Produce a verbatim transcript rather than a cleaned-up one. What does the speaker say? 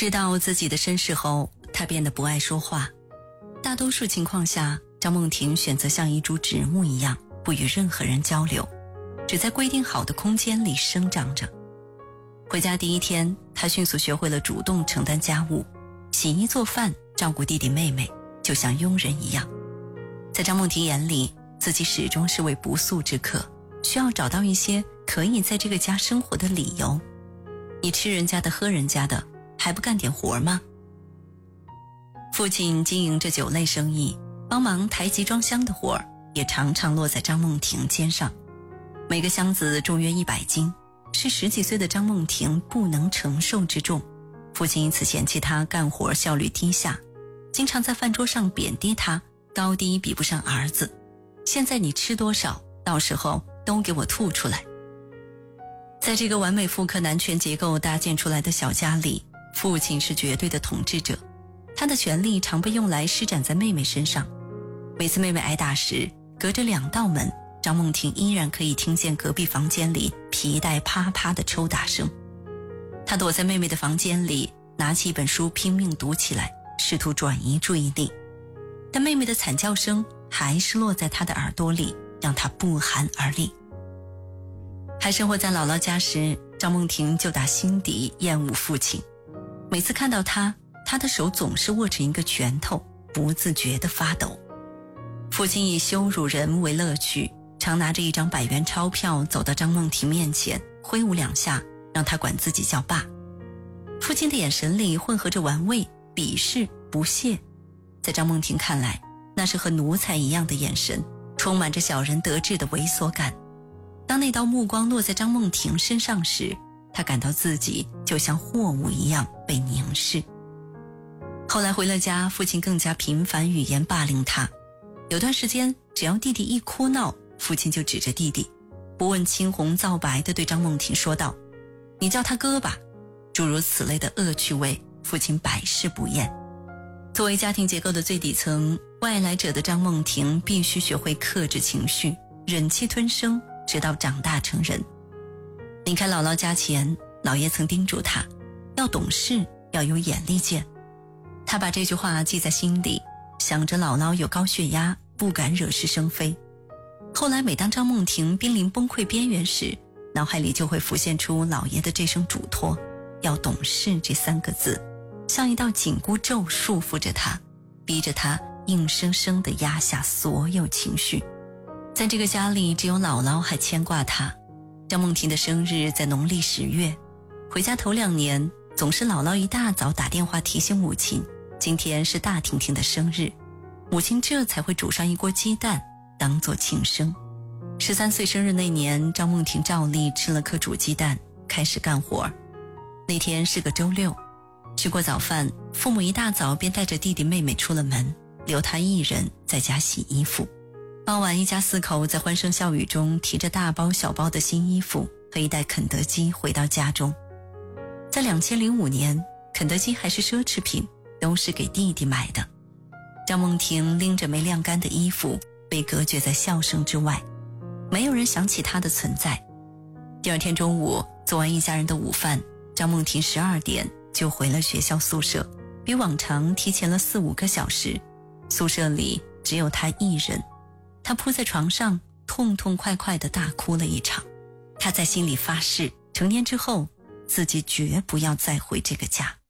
知道自己的身世后，他变得不爱说话。大多数情况下，张梦婷选择像一株植物一样，不与任何人交流，只在规定好的空间里生长着。回家第一天，他迅速学会了主动承担家务，洗衣做饭，照顾弟弟妹妹，就像佣人一样。在张梦婷眼里，自己始终是位不速之客，需要找到一些可以在这个家生活的理由。你吃人家的喝人家的，还不干点活吗？父亲经营着酒类生意，帮忙抬集装箱的活儿也常常落在张梦婷肩上。每个箱子重约一百斤，是十几岁的张梦婷不能承受之重。父亲因此嫌弃他干活效率低下，经常在饭桌上贬低他高低比不上儿子。现在你吃多少，到时候都给我吐出来。在这个完美复刻男权结构搭建出来的小家里，父亲是绝对的统治者，他的权力常被用来施展在妹妹身上。每次妹妹挨打时，隔着两道门，张梦婷依然可以听见隔壁房间里皮带啪啪的抽打声。她躲在妹妹的房间里，拿起一本书拼命读起来，试图转移注意力。但妹妹的惨叫声还是落在她的耳朵里，让她不寒而栗。还生活在姥姥家时，张梦婷就打心底厌恶父亲。每次看到他，他的手总是握成一个拳头，不自觉地发抖。父亲以羞辱人为乐趣，常拿着一张百元钞票走到张梦婷面前，挥舞两下，让他管自己叫爸。父亲的眼神里混合着玩味、鄙视、不屑。在张梦婷看来，那是和奴才一样的眼神，充满着小人得志的猥琐感。当那道目光落在张梦婷身上时，他感到自己就像货物一样被凝视。后来回了家，父亲更加频繁语言霸凌他。有段时间，只要弟弟一哭闹，父亲就指着弟弟，不问青红皂白地对张梦婷说道：“你叫他哥吧。”诸如此类的恶趣味，父亲百试不厌。作为家庭结构的最底层，外来者的张梦婷必须学会克制情绪，忍气吞声，直到长大成人。离开姥姥家前，姥爷曾叮嘱他要懂事，要有眼力见。他把这句话记在心里，想着姥姥有高血压，不敢惹是生非。后来每当张梦婷濒临崩溃边缘时，脑海里就会浮现出姥爷的这声嘱托，要懂事这三个字，像一道紧箍咒束缚着他，逼着他硬生生地压下所有情绪。在这个家里，只有姥姥还牵挂他。张梦婷的生日在农历十月，回家头两年，总是姥姥一大早打电话提醒母亲，今天是大婷婷的生日，母亲这才会煮上一锅鸡蛋，当作庆生。十三岁生日那年，张梦婷照例吃了颗煮鸡蛋，开始干活。那天是个周六，吃过早饭，父母一大早便带着弟弟妹妹出了门，留她一人在家洗衣服。傍晚，一家四口在欢声笑语中提着大包小包的新衣服和一袋肯德基回到家中。在两千零五年，肯德基还是奢侈品，都是给弟弟买的。张梦婷拎着没晾干的衣服，被隔绝在笑声之外，没有人想起她的存在。第二天中午，做完一家人的午饭，张梦婷十二点就回了学校宿舍，比往常提前了四五个小时。宿舍里只有她一人，她扑在床上，痛痛快快地大哭了一场。她在心里发誓，成年之后，自己绝不要再回这个家。